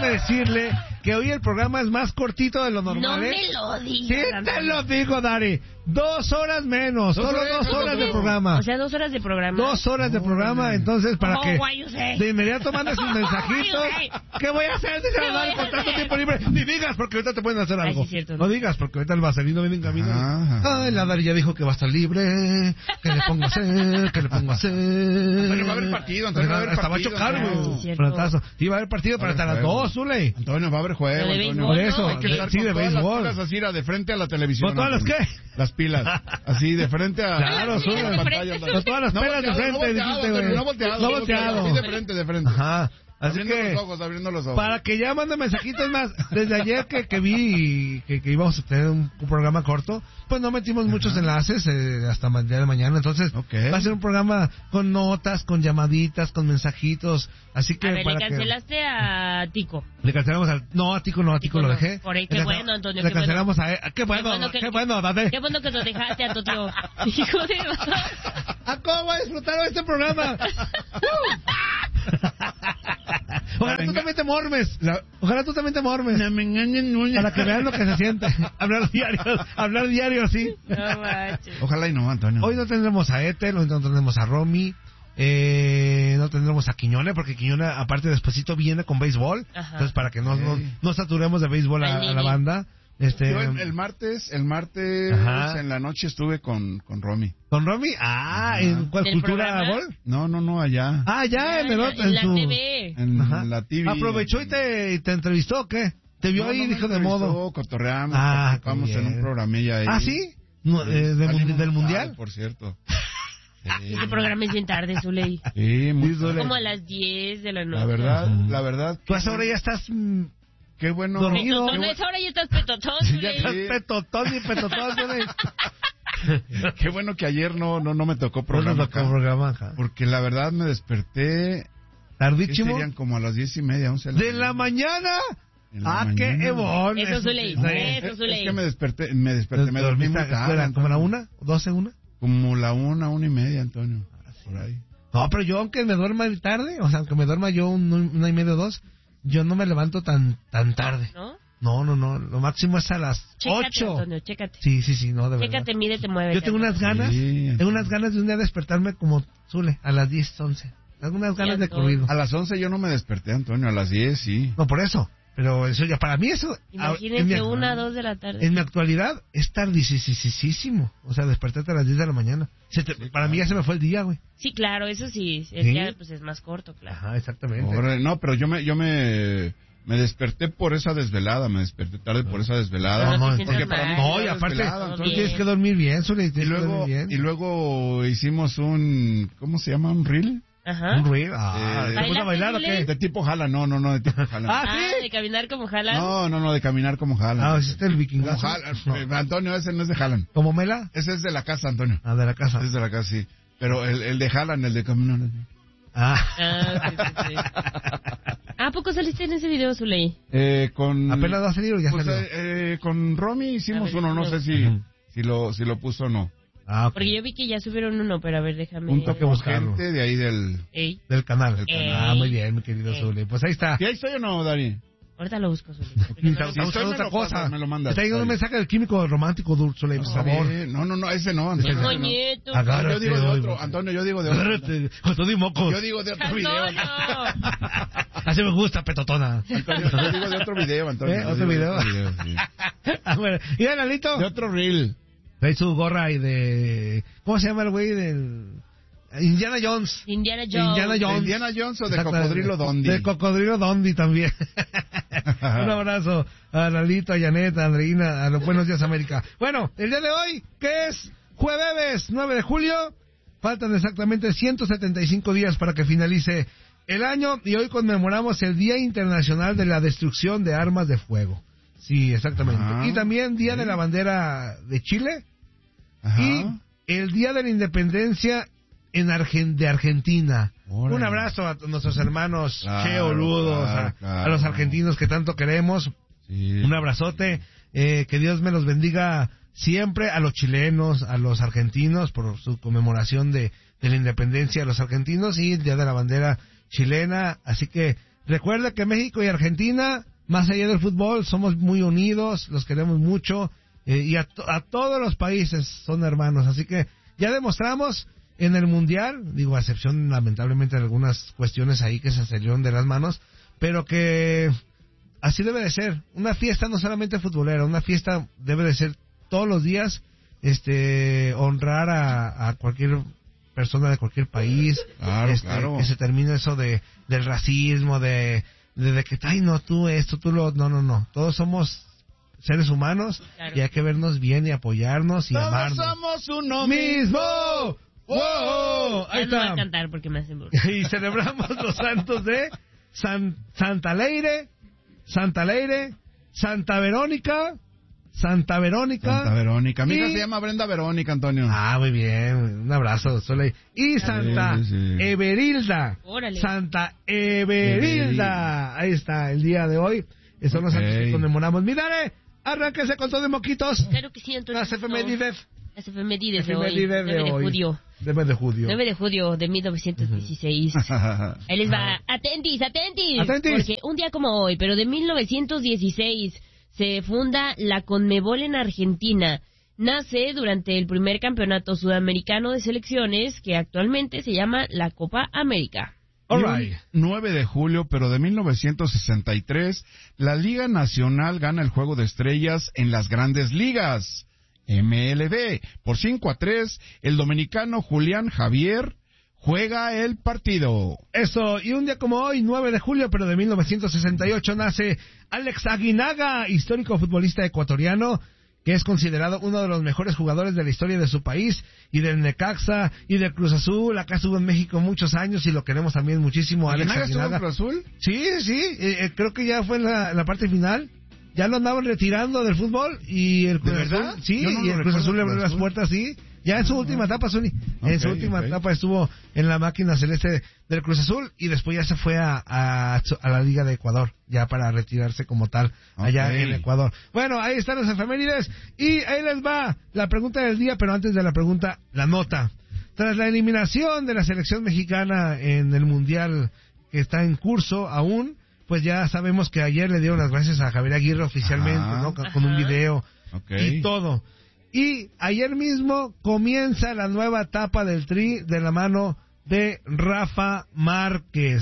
déjame decirle que hoy el programa es más cortito de lo normal. No me lo digas. Sí, te lo digo, Dari. 2 horas menos, solo 2 horas de programa. O sea, 2 horas de programa. 2 horas de programa, entonces para que de de inmediato mandes un mensajito. ¿Qué voy a hacer? Dice Dari, con tanto tiempo libre. Ni digas porque ahorita te pueden hacer algo. Sí, cierto, no digas porque ahorita el vaselino viene en camino. Ay, la Dari ya dijo que va a estar libre. Que le pongo a hacer, que le pongo a hacer. Antonio, va a haber partido, Antonio, va a haber partido. Hasta va a chocar, sí, güey. Sí, va a haber partido para hasta las 2, Zuley. Antonio, va a haber juego, Antonio. Por eso, Hay que estar sí, con de todas béisbol. las pilas así, de frente a la televisión. ¿Con todas las qué? Las pilas. Así, de frente a Claro, a la pantalla. con todas las pelas de frente, dijiste, güey. No volteado. No volteado. Sí, de frente. Ajá. Así Abriendo los ojos. para que ya manden mensajitos más, desde ayer que vi que íbamos a tener un programa corto, pues no metimos muchos enlaces hasta el día de mañana, entonces va a ser un programa con notas, con llamaditas, con mensajitos, así que a ver, para le cancelaste a Tico. Le cancelamos a Tico lo dejé. Por ahí, qué bueno, Antonio. Le cancelamos a qué bueno, date. Qué bueno que lo dejaste a tu tío. Hijo de... ¿A cómo voy a disfrutar este programa? Ojalá tú también te mormes. Ojalá tú también te mormes. No me engañen, para que vean lo que se siente. Hablar diario así. No manches. Ojalá y no, Antonio. Hoy no tendremos a Ethel, hoy no tendremos a Romy, no tendremos a Quiñone, porque Quiñone, aparte, despuesito viene con béisbol. Ajá. Entonces, para que no saturemos de béisbol a la banda. Yo el martes en la noche estuve con Romy. ¿Con Romy? ¿En cuál cultura gol? No, allá. Allá en la TV. En la TV. ¿Aprovechó y te entrevistó o qué? ¿Te vio ahí y dijo de modo? Cotorreamos, participamos en un programilla ahí. ¿Ah, sí? ¿Del mundial? Por cierto. Ese programa es bien tarde, Zuley. Sí, muy tarde. Como a las 10 de la noche. La verdad. Tú ahora ya estás... Qué bueno. Dormido. Ahora ya estás petotón, Zuley. Ya estás petotón, Zuley. Qué bueno que ayer no me tocó programa. Porque la verdad me desperté... ¿Tardísimo? Serían como a las 10:30, 11 ¿De la mañana? Qué ebón. Eso, Zuley. Es que me desperté, me dormí muy tarde. ¿Como la 1? ¿12, 1? Como la 1:30, Antonio. Por ahí. No, pero yo aunque me duerma tarde, o sea, aunque me duerma yo 1:30 o 2, yo no me levanto tan tarde. ¿No? No, lo máximo es a las 8. Antonio, chécate. Sí, no, de verdad. Chécate, mídete, muévete. Yo tengo unas ganas, de un día despertarme como Zule, a las 10, 11. Algunas ganas de corrido. A las 11 yo no me desperté, Antonio, a las 10 sí. No, por eso. Pero eso ya, para mí eso... Imagínense 1 a 2 de la tarde. En mi actualidad es tardísimo. O sea, despertarte a las 10 de la mañana. Para mí ya se me fue el día, güey. Sí, claro, eso sí. El día pues es más corto, claro. Ajá, exactamente. No, pero yo me desperté por esa desvelada, me desperté tarde por esa desvelada. Porque para mí y aparte tú tienes que dormir bien, y luego hicimos ¿cómo se llama? ¿Un reel? Ajá. ¿Un reel? ¿Te puso a bailar o qué? De tipo jala, no, de tipo jala. ¿Sí? ¿De caminar como jalan? No, de caminar como jalan. ¿Hiciste el vikingazo? Antonio, ese no es de jalan. ¿Como Mela? Ese es de la casa, Antonio. De la casa. Ese es de la casa, sí. Pero el de jalan, el de caminar. Sí. ¿A poco saliste en ese video, Zuley? ¿Apenas va a salir o ya salió? Con Romy hicimos uno, no sé si lo puso o no. Okay. Porque yo vi que ya subieron uno, pero a ver, déjame... Un toque buscarlo. Gente de ahí del canal. Muy bien, mi querido Zuley. Pues ahí está. ¿Y ahí estoy o no, Dari? Ahorita lo busco, Zuley. Si estoy otra cosa. Me lo mandas. Está llegando un mensaje del químico romántico, Zuley, por favor. No, ese no, Antonio. Moñeto. Yo digo de otro, Antonio, yo digo de otro. Agárrate, con todo y mocos. Yo digo de otro video. Así me gusta, petotona. Antonio, yo digo de otro video, Antonio. ¿Otro video? Sí. Bueno, ¿y Analito? De otro reel. Ve su gorra y de... ¿Cómo se llama el güey del...? Indiana Jones o de Cocodrilo Dondi. De Cocodrilo Dondi también. Un abrazo a Lalito, a Janet, a Andreina, a los Buenos Días América. Bueno, el día de hoy, que es jueves 9 de julio, faltan exactamente 175 días para que finalice el año y hoy conmemoramos el Día Internacional de la Destrucción de Armas de Fuego. Sí, exactamente. Y también Día de la Bandera de Chile. Y el Día de la Independencia de Argentina. Órale. Un abrazo a nuestros hermanos cheoludos, a los argentinos que tanto queremos. Sí. Un abrazote. Que Dios me los bendiga siempre, a los chilenos, a los argentinos, por su conmemoración de la independencia de los argentinos y el Día de la Bandera chilena. Así que Recuerda que México y Argentina, más allá del fútbol, somos muy unidos, los queremos mucho, y a todos los países son hermanos. Así que ya demostramos en el Mundial, digo, a excepción lamentablemente de algunas cuestiones ahí que se salieron de las manos, pero que así debe de ser. Una fiesta no solamente futbolera, una fiesta debe de ser todos los días, honrar a cualquier persona de cualquier país, claro. Que se termine eso del racismo, de que, ay, no, tú esto, tú lo... No. Todos somos seres humanos, claro, y hay que vernos bien y apoyarnos y todos amarnos. Somos uno mismo. ¡Wow! Ahí está. No voy a cantar porque me hacen Y celebramos los santos de Santa Leire, Santa Verónica. Mi hija se llama Brenda Verónica, Antonio. Ah, muy bien. Un abrazo, Soleil. Y Santa Everilda. Órale. Santa Everilda. Ahí está, el día de hoy. Son los santos que conmemoramos. Mirare, arránquese con todo de moquitos. Claro que sí, Antonio. Las efemérides. Las efemérides de hoy. 9 de julio. 9 de julio. 9 de julio de 1916. Ahí les va. Atentis. Porque un día como hoy, pero de 1916, se funda la Conmebol en Argentina. Nace durante el primer campeonato sudamericano de selecciones, que actualmente se llama la Copa América. Right. 9 de julio, pero de 1963, la Liga Nacional gana el Juego de Estrellas en las Grandes Ligas, MLB. Por 5-3, el dominicano Julián Javier juega el partido. Eso, y un día como hoy, 9 de julio, pero de 1968, nace Alex Aguinaga, histórico futbolista ecuatoriano, que es considerado uno de los mejores jugadores de la historia de su país, y del Necaxa, y del Cruz Azul. Acá estuvo en México muchos años, y lo queremos también muchísimo. Alex Aguinaga. ¿Estuvo en Cruz Azul? Sí, creo que ya fue en la parte final. Ya lo andaban retirando del fútbol, y el Cruz Azul, sí, y el Cruz Azul le abrió las puertas, sí. Ya en su última etapa, Zuni. En su última etapa estuvo en la máquina celeste del Cruz Azul, y después ya se fue a la Liga de Ecuador, ya para retirarse como tal, allá en Ecuador. Bueno, ahí están las efemérides, y ahí les va la pregunta del día, pero antes de la pregunta, la nota. Tras la eliminación de la selección mexicana en el Mundial que está en curso aún, pues ya sabemos que ayer le dieron las gracias a Javier Aguirre oficialmente, ¿no? Con un video y todo. Y ayer mismo comienza la nueva etapa del Tri de la mano de Rafa Márquez,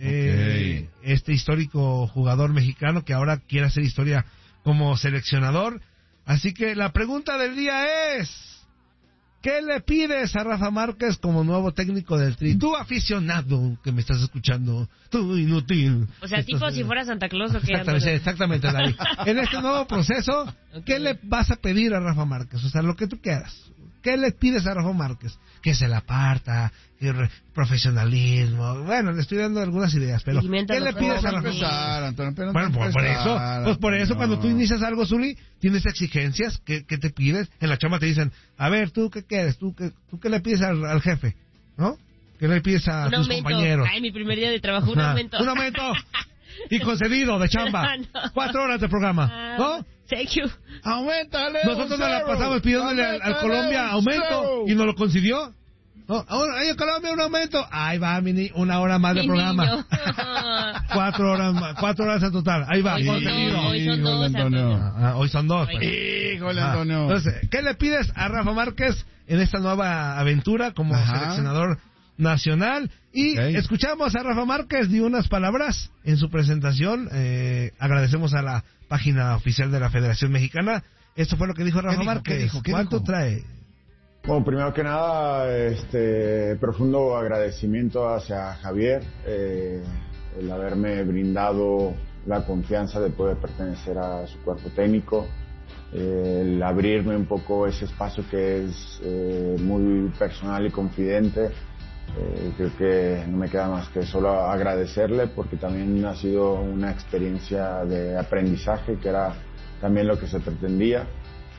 este histórico jugador mexicano que ahora quiere hacer historia como seleccionador. Así que la pregunta del día es: ¿qué le pides a Rafa Márquez como nuevo técnico del Tri? Tú, aficionado que me estás escuchando, tú inútil. O sea, tipo si fuera Santa Claus o qué. Exactamente, David. En este nuevo proceso, ¿qué le vas a pedir a Rafa Márquez? O sea, lo que tú quieras. ¿Qué le pides a Rafa Márquez? Que se la parta, profesionalismo. Bueno, le estoy dando algunas ideas, pero ¿qué le pides a Rafa Márquez? Bueno, por eso cuando tú inicias algo, Zuli, tienes exigencias. ¿Qué te pides? En la chamba te dicen, a ver, ¿tú qué quieres? ¿Tú qué le pides al jefe? ¿No? ¿Qué le pides a tus compañeros? Ay, mi primer día de trabajo, un aumento. Un aumento. Y concedido de chamba. 4 horas de programa, ¿no? Thank you. Auméntale. Nosotros nos la pasamos pidiéndole al Colombia aumento y nos lo concedió. No, ahora hay en Colombia un aumento. Ahí va, una hora más de programa. 4 horas más, 4 horas en total. Ahí va. Hoy son dos, Antonio. Hoy son 2. Híjole, Antonio. Entonces, ¿qué le pides a Rafa Márquez en esta nueva aventura como seleccionador nacional? Y escuchamos a Rafa Márquez de unas palabras en su presentación. Agradecemos a la página oficial de la Federación Mexicana. Esto fue lo que dijo Rafa Márquez. ¿Cuánto trae? Bueno, primero que nada, profundo agradecimiento hacia Javier, el haberme brindado la confianza de poder pertenecer a su cuerpo técnico, el abrirme un poco ese espacio que es muy personal y confidente. Creo que no me queda más que solo agradecerle, porque también ha sido una experiencia de aprendizaje, que era también lo que se pretendía.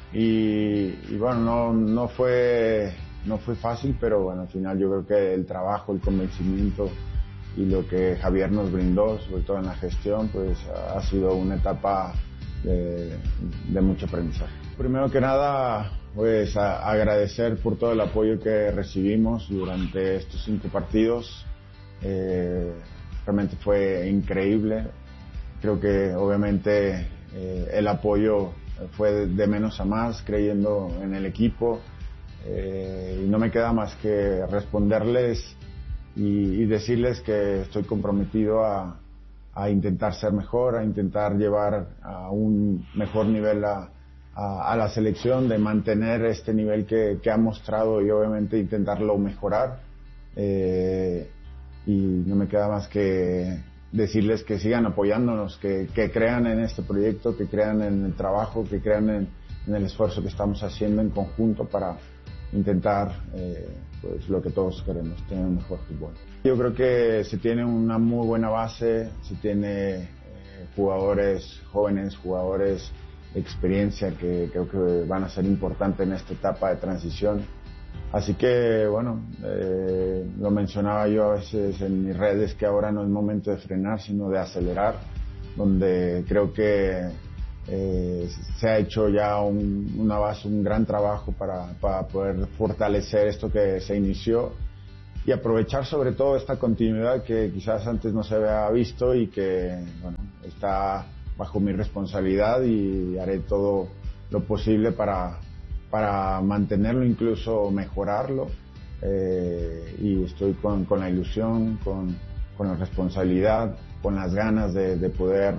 Y bueno, no fue fácil, pero bueno, al final yo creo que el trabajo, el convencimiento y lo que Javier nos brindó, sobre todo en la gestión, pues ha sido una etapa de mucho aprendizaje. Primero que nada, pues agradecer por todo el apoyo que recibimos durante estos 5 partidos. realmente fue increíble. Creo que obviamente el apoyo fue de menos a más, creyendo en el equipo, y no me queda más que responderles y decirles que estoy comprometido a intentar ser mejor, a intentar llevar a un mejor nivel a la selección, de mantener este nivel que ha mostrado y obviamente intentarlo mejorar. Y no me queda más que decirles que sigan apoyándonos, que crean en este proyecto, que crean en el trabajo, que crean en el esfuerzo que estamos haciendo en conjunto para intentar pues lo que todos queremos, tener un mejor fútbol. Yo creo que se tiene una muy buena base, se tiene jugadores jóvenes, jugadores de experiencia que creo que van a ser importantes en esta etapa de transición. Así que, bueno, lo mencionaba yo a veces en mis redes, que ahora no es momento de frenar, sino de acelerar, donde creo que se ha hecho ya una base, un gran trabajo para poder fortalecer esto que se inició y aprovechar sobre todo esta continuidad que quizás antes no se había visto y que, bueno, está bajo mi responsabilidad, y haré todo lo posible para mantenerlo, incluso mejorarlo, y estoy con la ilusión, con la responsabilidad, con las ganas de poder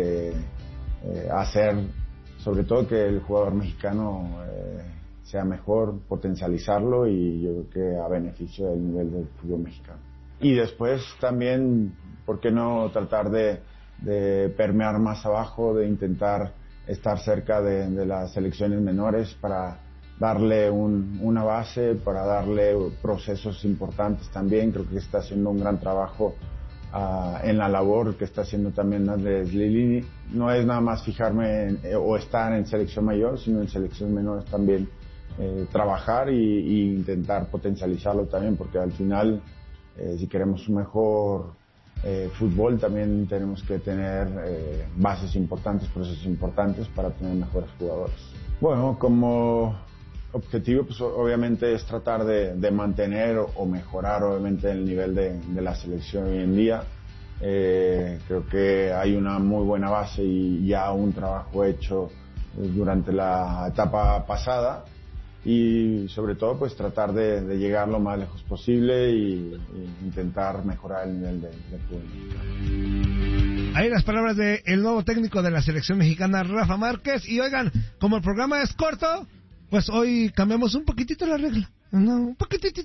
hacer sobre todo que el jugador mexicano sea mejor, potencializarlo, y yo creo que a beneficio del nivel del fútbol mexicano. Y después también, ¿por qué no tratar de permear más abajo, de intentar estar cerca de las selecciones menores para darle una base, para darle procesos importantes también? Creo que está haciendo un gran trabajo en la labor que está haciendo también Andrés Lilini. No es nada más fijarme o estar en selección mayor, sino en selecciones menores también trabajar y intentar potencializarlo también, porque al final si queremos un mejor fútbol también tenemos que tener bases importantes, procesos importantes para tener mejores jugadores. Bueno, como objetivo pues obviamente es tratar de mantener o mejorar obviamente el nivel de la selección hoy en día. Creo que hay una muy buena base y ya un trabajo hecho durante la etapa pasada, y sobre todo pues tratar de llegar lo más lejos posible y intentar mejorar el nivel del fútbol mexicano. Ahí las palabras del nuevo técnico de la selección mexicana, Rafa Márquez. Y oigan, como el programa es corto, pues hoy cambiamos un poquitito la regla. No, un poquitito.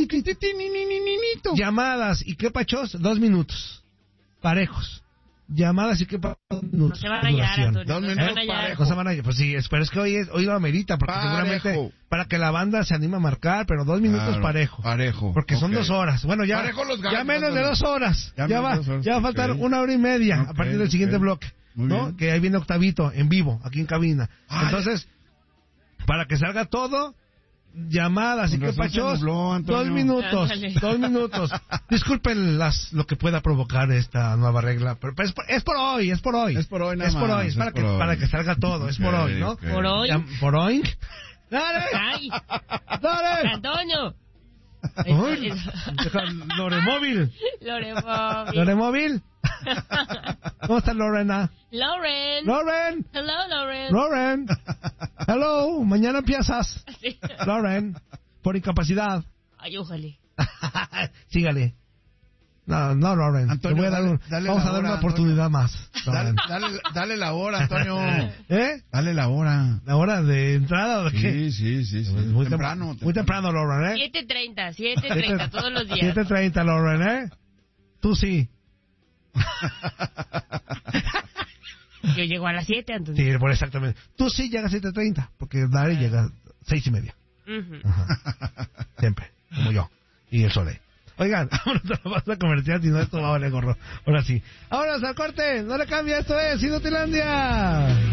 Llamadas y qué pachos, 2 minutos. Parejos. Llamadas y qué pachos, 2 minutos. No se van a hallar, Antonio. 2 minutos parejos. No se van a hallar. Pues sí, pero es que hoy lo amerita, porque parejo. seguramente para que la banda se anime a marcar, pero 2 minutos parejo. Parejo. Porque son 2 horas. Bueno, ya menos de 2 horas. Ya va a faltar 1 hora y media a partir del siguiente bloque. Muy ¿no? bien. Que ahí viene Octavito en vivo, aquí en cabina. Entonces, para que salga todo, llamadas y qué pachos, 2 minutos, Ándale. 2 minutos. Disculpen lo que pueda provocar esta nueva regla, pero es por hoy. Es para que salga todo, es por hoy, ¿no? Okay. ¿Por hoy? ¿Por hoy? ¡Dale! ¡Ay! ¡Dale! ¡Antonio! Uy, Loremóvil. ¿Loremóvil? ¿Cómo está Lorena? Lauren. Hello, Lauren. Lauren. Hello, mañana empiezas. Sí. Lauren, por incapacidad. Ay, ojalá. Sígale. No, Lauren. Antonio, te voy a dar dale vamos la a dar hora, una oportunidad Antonio. más. Lauren. Dale la hora, Antonio. ¿Eh? Dale la hora. ¿La hora de entrada o de qué? Sí. Muy temprano. Muy temprano, Lauren, ¿eh? 7:30, todos los días. 7:30, Lauren, ¿eh? Tú sí. Yo llego a las 7, Antonio. Sí, por exactamente. Tú sí llegas a 7:30, porque Dari llega a 6:30. Ujú. Ajá. Siempre, como yo. Y el Sole. Oigan, vámonos a la pausa comercial, si no esto va a valer gorro. Ahora sí. Vámonos al corte, no le cambia, esto es Inutilandia.